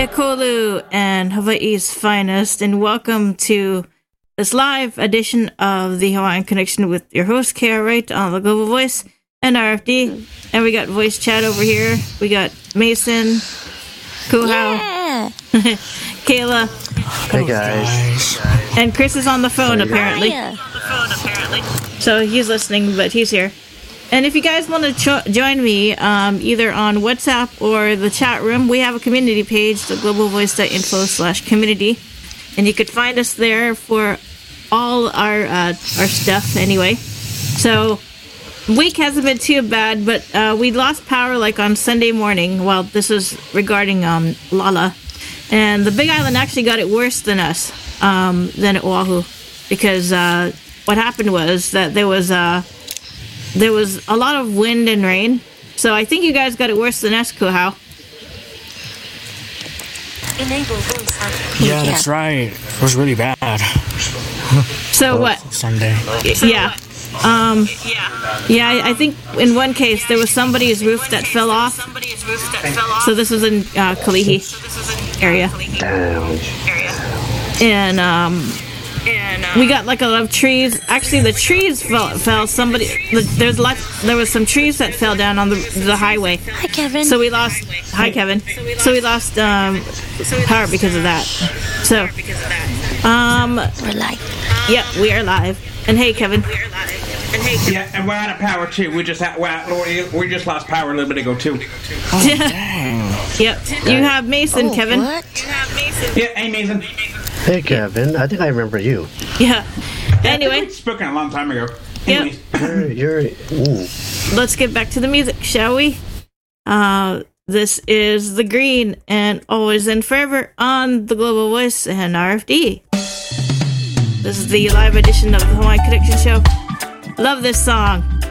Ekolu and Hawaii's finest, and welcome to this live edition of the Hawaiian Connection with your host, Kara Wright, on the Global Voice and RFD. And we got voice chat over here. We got Mason, Kuhau, Kayla. Hey guys. And Chris is on the phone, apparently. So he's listening, but he's here. And if you guys want to join me, either on WhatsApp or the chat room, we have a community page, the globalvoice.info/community. And you could find us there for all our stuff anyway. So, week hasn't been too bad, but we lost power like on Sunday morning. Well, this is regarding Lala. And the Big Island actually got it worse than us, than Oahu. Because what happened was that there was a lot of wind and rain. So I think you guys got it worse than us, Kuhau. Yeah, that's right. It was really bad. So what? Sunday. Yeah. I think in one case there was somebody's roof that fell off. So this was in Kalihi area. Damn. And we got like a lot of trees. Actually, the trees fell. There was some trees that fell down on the highway. Hi, Kevin. So we lost. Hi, Kevin. So we lost power because of that. So, We're live. Yep, we are live. And hey, Kevin. Yeah, and we're out of power too. We just lost power a little bit ago too. Oh, dang. Yep. You have Mason, Kevin. What? Yeah, hey Mason. Hey Kevin, I think I remember you. Yeah. Yeah, Anyway, we'd spoken a long time ago. Yep. Anyways. Let's get back to the music, shall we? This is The Green and Always and Forever on the Global Voice and RFD. This is the live edition of the Hawaiian Connection Show. Love this song.